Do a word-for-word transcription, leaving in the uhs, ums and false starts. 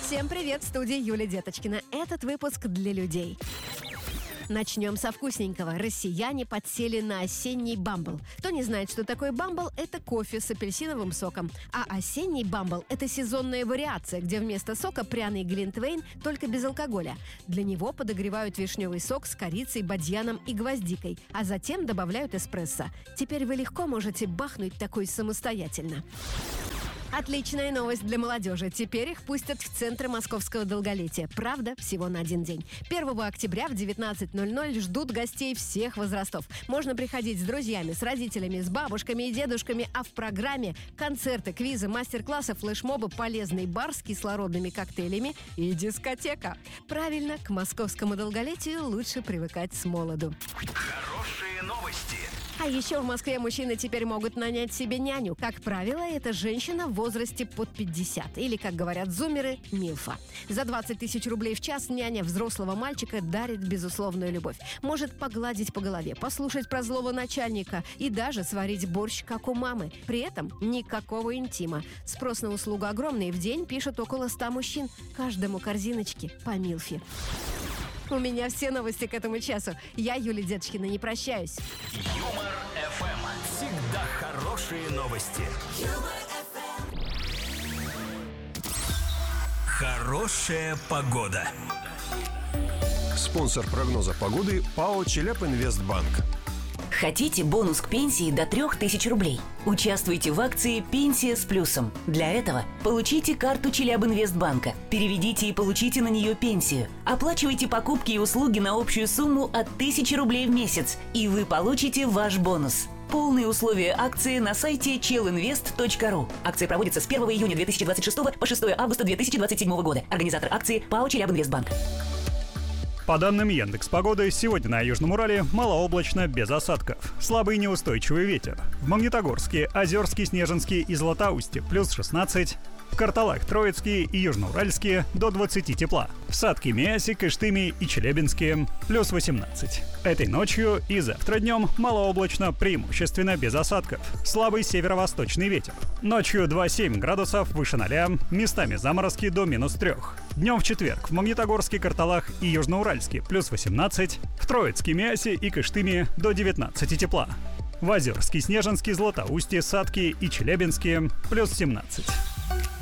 Всем привет, в студии Юлия Деточкина. Этот выпуск для людей. Начнем со вкусненького. Россияне подсели на осенний бамбл. Кто не знает, что такое бамбл, это кофе с апельсиновым соком. А осенний бамбл – это сезонная вариация, где вместо сока пряный глинтвейн, только без алкоголя. Для него подогревают вишневый сок с корицей, бадьяном и гвоздикой, а затем добавляют эспрессо. Теперь вы легко можете бахнуть такой самостоятельно. Отличная новость для молодежи. Теперь их пустят в центр московского долголетия. Правда, всего на один день. первого октября в девятнадцать ноль ноль ждут гостей всех возрастов. Можно приходить с друзьями, с родителями, с бабушками и дедушками, а в программе концерты, квизы, мастер-классы, флешмобы, полезный бар с кислородными коктейлями и дискотека. Правильно, к московскому долголетию лучше привыкать с молоду. Хорошие новости. А еще в Москве мужчины теперь могут нанять себе няню. Как правило, это женщина в возрасте под пятьдесят. Или, как говорят зумеры, милфа. За двадцать тысяч рублей в час няня взрослого мальчика дарит безусловную любовь. Может погладить по голове, послушать про злого начальника и даже сварить борщ, как у мамы. При этом никакого интима. Спрос на услугу огромный. В день пишут около ста мужчин. Каждому корзиночки по милфе. У меня все новости к этому часу. Я, Юлия Деточкина, не прощаюсь. Юмор эф эм. Всегда хорошие новости. Хорошая погода. Спонсор прогноза погоды ПАО «Челябинвестбанк». Хотите бонус к пенсии до трех тысяч рублей? Участвуйте в акции «Пенсия с плюсом». Для этого получите карту Челябинвестбанка, переведите и получите на нее пенсию. Оплачивайте покупки и услуги на общую сумму от тысячи рублей в месяц, и вы получите ваш бонус. Полные условия акции на сайте челинвест точка ру. Акция проводится с первого июня две тысячи двадцать шестого по шестого августа две тысячи двадцать седьмого года. Организатор акции ПАО «Челябинвестбанк». По данным Яндекс.Погоды, сегодня на Южном Урале малооблачно, без осадков. Слабый неустойчивый ветер. В Магнитогорске, Озерске, Снежинске и Златоусте плюс шестнадцать. В Карталах, Троицкие и Южноуральске до двадцати тепла. В Сатке, Миасе, Кыштыме и Челябинске плюс восемнадцать. Этой ночью и завтра днем малооблачно, преимущественно без осадков. Слабый северо-восточный ветер. Ночью два-семь градусов выше ноля, местами заморозки до минус трех. Днем в четверг в Магнитогорске, Карталах и Южноуральске плюс восемнадцать. В Троицке, Миасе и Кыштыме до девятнадцати тепла. В Озерске, Снежинске, Златоусте, Сатке и Челябинске плюс семнадцать.